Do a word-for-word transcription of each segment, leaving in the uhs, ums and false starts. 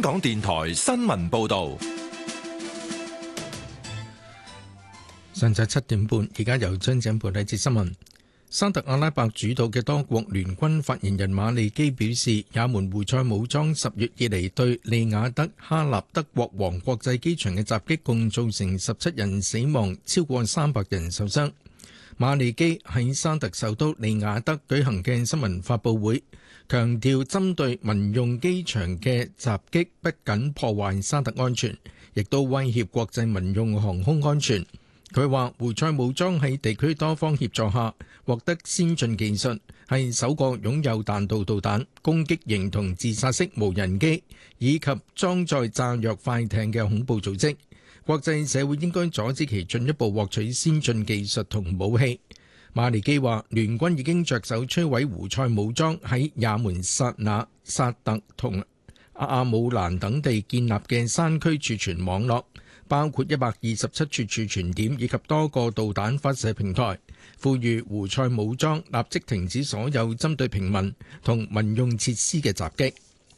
港電台新聞報道。 上晝七點半，而家由張景報呢節新聞。沙特阿拉伯主導嘅多國聯軍發言人馬利基表示，也門胡塞武裝十月以嚟對利雅得哈納德國王國際機場嘅襲擊，共造成十七人死亡，超過三百人受傷。馬利基喺沙特首都利雅得舉行嘅新聞發佈會，強調針對民用機場嘅襲擊不僅破壞沙特安全，亦都威脅國際民用航空安全。佢話胡塞武裝喺地區多方協助下獲得先進技術，係首個擁有彈道導彈、攻擊型同自殺式無人機以及裝載炸藥快艇嘅恐怖組織。國際社會應該阻止其進一步獲取先進技術同武器。馬利基話，聯軍已經着手摧毀胡塞武裝喺也門薩那、薩特同阿姆蘭等地建立嘅山區儲存網絡，包括一百二十七處儲存點以及多個導彈發射平台，呼籲胡塞武裝立即停止所有針對平民同民用設施嘅襲擊。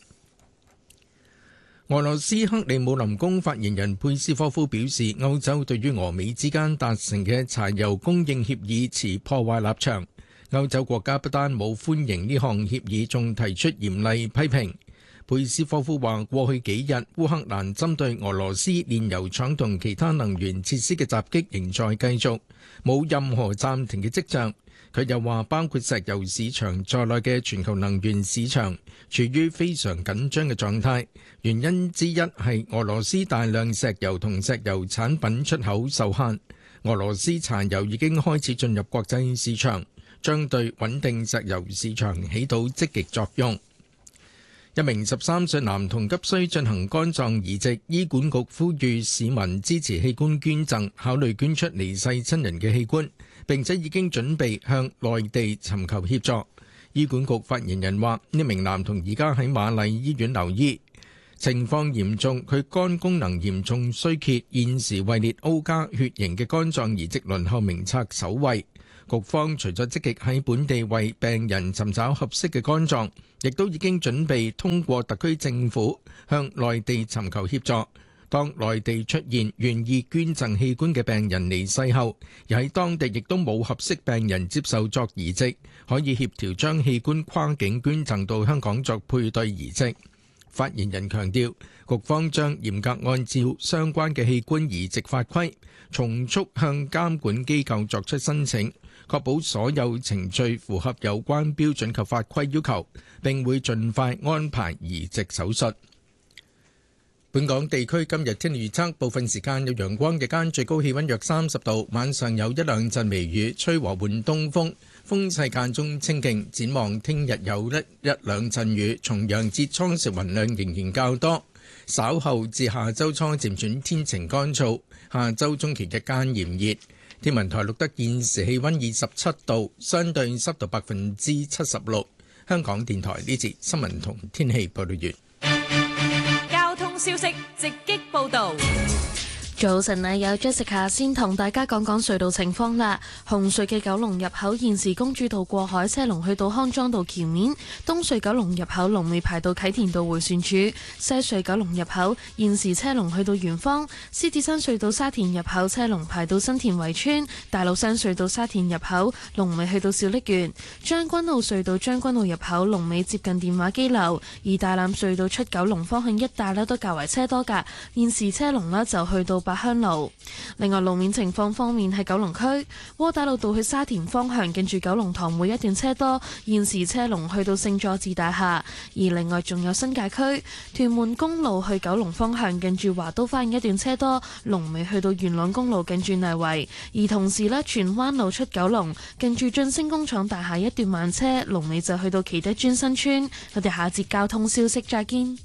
俄羅斯克里姆林宮發言人佩斯科夫表示，歐洲對於俄美之間達成嘅柴油供應協議持破壞立場。歐洲國家不單冇歡迎呢項協議，仲提出嚴厲批評。佩斯科夫話：過去幾日，烏克蘭針對俄羅斯煉油廠同其他能源設施嘅襲擊仍在繼續，冇任何暫停嘅跡象。佢又話，包括石油市場在內嘅全球能源市場處於非常緊張嘅狀態，原因之一係俄羅斯大量石油同石油產品出口受限。俄羅斯柴油已經開始進入國際市場，將對穩定石油市場起到積極作用。一名十三歲男童急需進行肝臟移植，醫管局呼籲市民支持器官捐贈，考慮捐出離世親人嘅器官，並且已經準備向內地尋求協助。醫管局發言人話：呢名男童而家喺瑪麗醫院留醫，情況嚴重，佢肝功能嚴重衰竭，現時位列 O 加血型嘅肝臟移植輪候名冊首位。局方除咗積極喺本地為病人尋找合適嘅肝臟，亦都已經準備通過特區政府向內地尋求協助。當內地出現願意捐贈器官嘅病人離世後，而喺當地亦都冇合適病人接受作移植，可以協調將器官跨境捐贈到香港作配對移植。發言人強調，局方將嚴格按照相關嘅器官移植法規，從速向監管機構作出申請，確保所有程序符合有關標準及法規要求，並會盡快安排移植手術。本港地區今日天氣預測，部分時間有陽光，日間最高氣溫約三十度，晚上有一兩陣微雨，吹和緩東風，風勢間中清勁。展望聽日有一一兩陣雨，重陽節初時雲量仍然較多，稍後至下周初漸轉天晴乾燥，下周中期日間炎熱。天文台錄得現時氣溫二十七度，相對濕度百分之七十六。香港電台呢節新聞同天氣報道完。 交通消息直擊報道。 早晨啊，有 Jessica 先同大家講講隧道情況啦。紅隧嘅九龍入口現時公主道過海車龍去到康莊道橋面，東隧九龍入口龍尾排到啟田道迴旋處，西隧九龍入口現時車龍去到圓方，獅子山隧道沙田入口車龍排到新田圍村，大老山隧道沙田入口龍尾去到小瀝源，將軍澳隧道將軍澳入口龍尾接近電話機樓，而大欖隧道出九龍方向一帶咧都較為車多㗎，現時車龍咧就去到八鄉路。另外路面情況方面，喺九龍區窩打老道去沙田方向近住九龍塘每一段車多，現時車龍去到聖佐治大廈。而另外仲有新界區屯門公路去九龍方向近住華都花園一段車多，龍尾去到元朗公路近住泥圍。而同時呢，荃灣路出九龍近住晉升工廠大廈一段慢車，龍尾就去到啟德尊新村。我哋下節交通消息再見。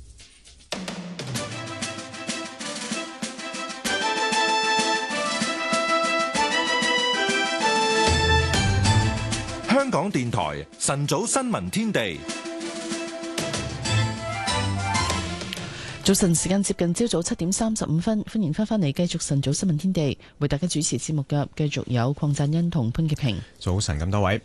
香港電台晨早新聞天地， 早晨時間接近朝早七點三十五分，歡迎翻返嚟繼續晨早新聞天地，為大家主持節目嘅繼續有鄺贊恩同潘潔平。 早晨咁多位。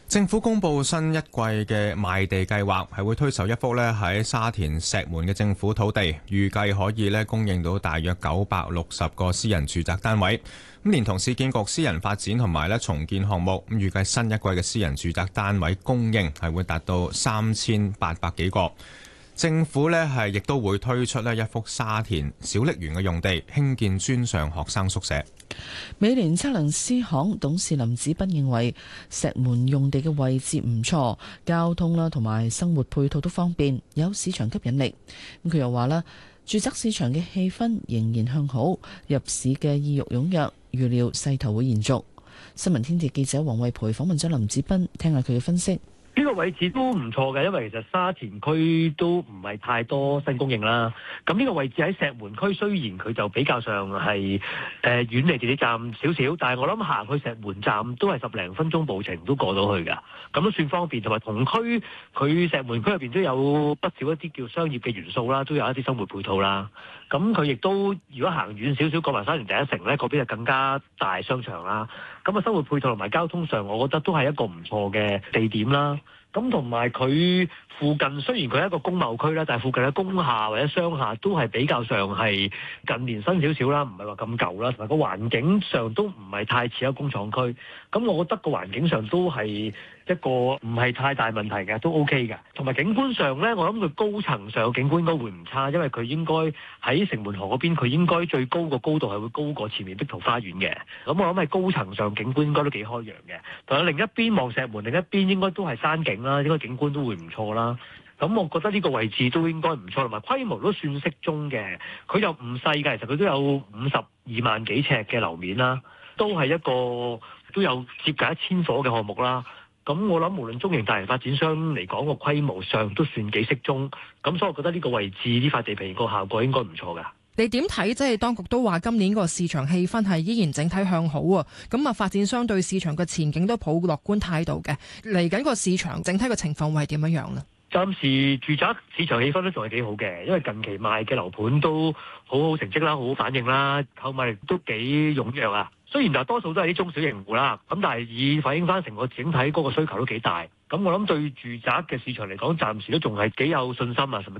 政府公布新一季嘅賣地計劃，係會推售一幅咧喺沙田石門嘅政府土地，預計可以咧供應到大約九百六十個私人住宅單位。咁連同市建局私人發展同埋咧重建項目，咁預計新一季嘅私人住宅單位供應係會達到三千八百幾個。政府咧係亦都會推出咧一幅沙田小瀝源嘅用地，興建專上學生宿舍。 美聯測量師行董事林子斌認為石門用地嘅位置唔錯，交通啦同埋生活配套都方便，有市場吸引力。咁佢又話啦，住宅市場嘅氣氛仍然向好，入市嘅意欲踴躍，預料勢頭會延續。新聞天地記者黃慧培訪問咗林子斌，聽下佢嘅分析。 呢個位置都唔錯嘅，因為其實沙田區都唔係太多新供應啦。咁呢個位置喺石門區，雖然佢就比較上係誒、呃、遠離地鐵站少少，但係我諗行去石門站都係十零分鐘步程都過到去㗎，咁都算方便。同埋同區佢石門區入邊都有不少一啲叫商業嘅元素啦，都有一啲生活配套啦。咁佢亦都如果行遠少少過埋沙田第一城呢，嗰邊就更加大商場啦。咁啊，生活配套同埋交通上，我覺得都係一個唔錯嘅地點啦。咁同埋佢附近雖然佢係一個工貿區啦，但係附近嘅工廈或者商廈都係比較上係近年新少少啦，唔係話咁舊啦，同埋個環境上都唔係太似一個工廠區。咁我覺得個環境上都係一個唔係太大問題嘅，都 OK 嘅。同埋景觀上呢，我諗佢高層上嘅景觀應該會唔差，因為佢應該喺城門河嗰邊，佢應該最高個高度係會高過前面碧桃花園嘅。咁我諗係高層上景觀應該都幾開揚嘅。同埋另一邊望石門，另一邊應該都係山景啦，應該景觀都會唔錯啦。咁我覺得呢個位置都應該唔錯，同埋規模都算適中嘅。佢又唔細嘅，其實佢都有五十二萬幾尺嘅樓面啦，都係一個都有接近一千伙嘅項目啦。咁我諗無論中型大型發展商嚟講，個規模上都算幾適中。咁所以我覺得呢個位置呢塊地皮個效果應該唔錯㗎。 你點睇？即係當局都話今年個市場氣氛係依然整體向好啊。咁啊，發展商對市場嘅前景都抱樂觀態度嘅。嚟緊個市場整體嘅情況會係點樣樣呢？ 暫時住宅市場氣氛都仲係幾好嘅，因為近期賣嘅樓盤都好好成績啦，好好反應啦，購買力都幾踴躍啊。雖然就多數都係啲中小型戶啦，咁但係以反映翻成個整體嗰個需求都幾大。咁我諗對住宅嘅市場嚟講，暫時都仲係幾有信心啊，甚至